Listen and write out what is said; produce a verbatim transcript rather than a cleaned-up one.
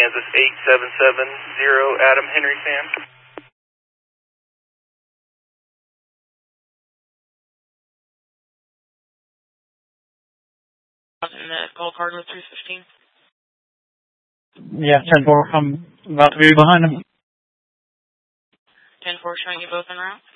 Kansas eight seven seven zero, Adam Henry Sam. In the Gold Cardinal three fifteen. Yeah, ten four, I'm about to be behind him. ten four showing you both en route.